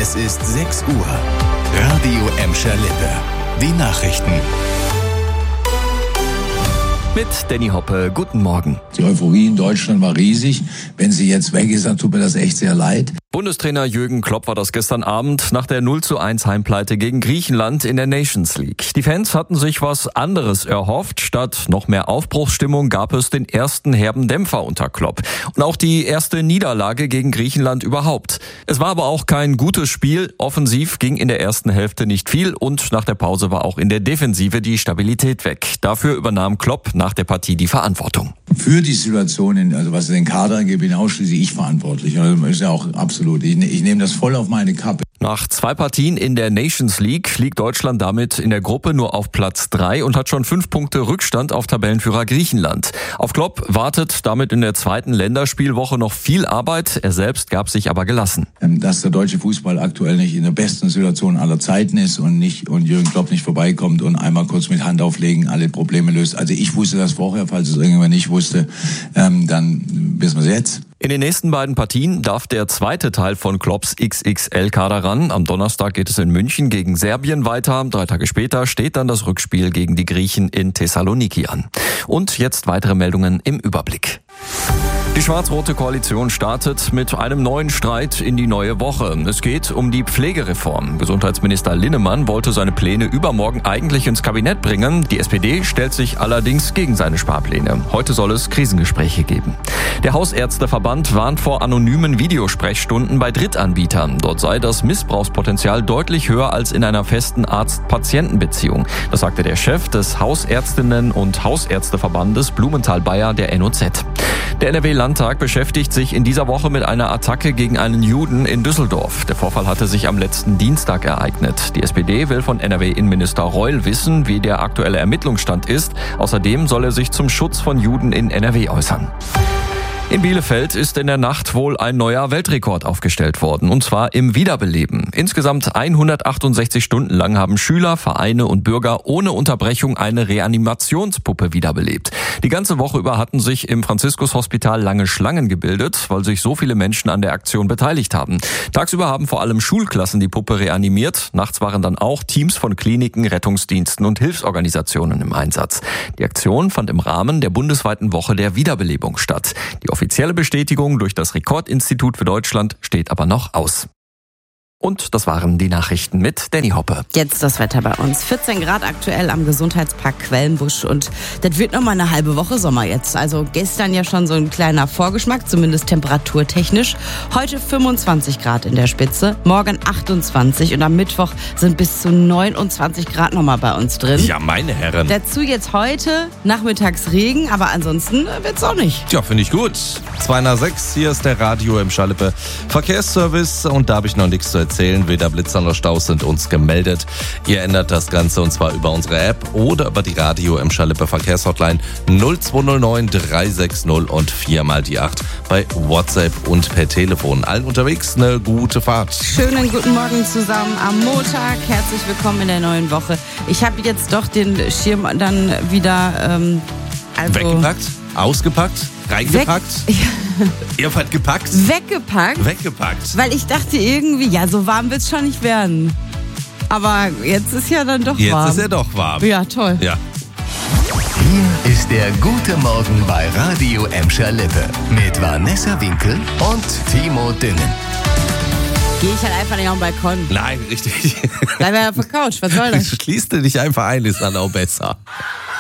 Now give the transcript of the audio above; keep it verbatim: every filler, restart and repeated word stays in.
Es ist sechs Uhr. Radio Emscher Lippe. Die Nachrichten. Mit Danny Hoppe, guten Morgen. Die Euphorie in Deutschland war riesig. Wenn sie jetzt weg ist, dann tut mir das echt sehr leid. Bundestrainer Jürgen Klopp war das gestern Abend nach der null zu eins Heimpleite gegen Griechenland in der Nations League. Die Fans hatten sich was anderes erhofft. Statt noch mehr Aufbruchsstimmung gab es den ersten herben Dämpfer unter Klopp. Und auch die erste Niederlage gegen Griechenland überhaupt. Es war aber auch kein gutes Spiel. Offensiv ging in der ersten Hälfte nicht viel und nach der Pause war auch in der Defensive die Stabilität weg. Dafür übernahm Klopp nach der Partie die Verantwortung. Für die Situation, also was den Kader angeht, bin ausschließlich ich verantwortlich. Also das ist ja auch absolut. Ich, ich nehme das voll auf meine Kappe. Nach zwei Partien in der Nations League liegt Deutschland damit in der Gruppe nur auf Platz drei und hat schon fünf Punkte Rückstand auf Tabellenführer Griechenland. Auf Klopp wartet damit in der zweiten Länderspielwoche noch viel Arbeit. Er selbst gab sich aber gelassen. Dass der deutsche Fußball aktuell nicht in der besten Situation aller Zeiten ist und nicht und Jürgen Klopp nicht vorbeikommt und einmal kurz mit Hand auflegen alle Probleme löst. Also ich wusste das vorher, falls es irgendwann nicht wusste, ähm, dann wissen wir es jetzt. In den nächsten beiden Partien darf der zweite Teil von Klopps X X L-Kader ran. Am Donnerstag geht es in München gegen Serbien weiter. Drei Tage später steht dann das Rückspiel gegen die Griechen in Thessaloniki an. Und jetzt weitere Meldungen im Überblick. Die schwarz-rote Koalition startet mit einem neuen Streit in die neue Woche. Es geht um die Pflegereform. Gesundheitsminister Linnemann wollte seine Pläne übermorgen eigentlich ins Kabinett bringen. Die S P D stellt sich allerdings gegen seine Sparpläne. Heute soll es Krisengespräche geben. Der Hausärzteverband warnt vor anonymen Videosprechstunden bei Drittanbietern. Dort sei das Missbrauchspotenzial deutlich höher als in einer festen Arzt-Patienten-Beziehung. Das sagte der Chef des Hausärztinnen- und Hausärzteverbandes Blumenthal-Bayer der N O Z. Der N R W-Landtag beschäftigt sich in dieser Woche mit einer Attacke gegen einen Juden in Düsseldorf. Der Vorfall hatte sich am letzten Dienstag ereignet. Die S P D will von N R W-Innenminister Reul wissen, wie der aktuelle Ermittlungsstand ist. Außerdem soll er sich zum Schutz von Juden in N R W äußern. In Bielefeld ist in der Nacht wohl ein neuer Weltrekord aufgestellt worden, und zwar im Wiederbeleben. Insgesamt hundertachtundsechzig Stunden lang haben Schüler, Vereine und Bürger ohne Unterbrechung eine Reanimationspuppe wiederbelebt. Die ganze Woche über hatten sich im Franziskus-Hospital lange Schlangen gebildet, weil sich so viele Menschen an der Aktion beteiligt haben. Tagsüber haben vor allem Schulklassen die Puppe reanimiert. Nachts waren dann auch Teams von Kliniken, Rettungsdiensten und Hilfsorganisationen im Einsatz. Die Aktion fand im Rahmen der bundesweiten Woche der Wiederbelebung statt. Die offizielle Bestätigung durch das Rekordinstitut für Deutschland steht aber noch aus. Und das waren die Nachrichten mit Danny Hoppe. Jetzt das Wetter bei uns. vierzehn Grad aktuell am Gesundheitspark Quellenbusch und das wird noch mal eine halbe Woche Sommer jetzt. Also gestern ja schon so ein kleiner Vorgeschmack, zumindest temperaturtechnisch. Heute fünfundzwanzig Grad in der Spitze, morgen achtundzwanzig und am Mittwoch sind bis zu neunundzwanzig Grad noch mal bei uns drin. Ja, meine Herren. Dazu jetzt heute nachmittags Regen, aber ansonsten wird's auch nicht. Ja, finde ich gut. zwei nach sechs, hier ist der Radio Emscher Lippe Verkehrsservice und da habe ich noch nichts zu erzählen. Weder Blitzer noch Staus sind uns gemeldet. Ihr ändert das Ganze und zwar über unsere App oder über die Radio Emscher Lippe Verkehrshotline null zwei null neun drei sechs null und viermal die acht bei WhatsApp und per Telefon. Allen unterwegs eine gute Fahrt. Schönen guten Morgen zusammen am Montag. Herzlich willkommen in der neuen Woche. Ich habe jetzt doch den Schirm dann wieder ähm, also weggepackt, ausgepackt, reingepackt. Weg, Ihr habt gepackt? Weggepackt. Weggepackt. Weil ich dachte irgendwie, ja, so warm wird es schon nicht werden. Aber jetzt ist ja dann doch jetzt warm. Jetzt ist er doch warm. Ja, toll. Ja. Hier ist der gute Morgen bei Radio Emscher Lippe mit Vanessa Winkel und Timo Düngen. Gehe ich halt einfach nicht auf den Balkon. Nein, richtig. Bleib ja auf der Couch, was soll das? Schließt du dich einfach ein, ist dann auch besser.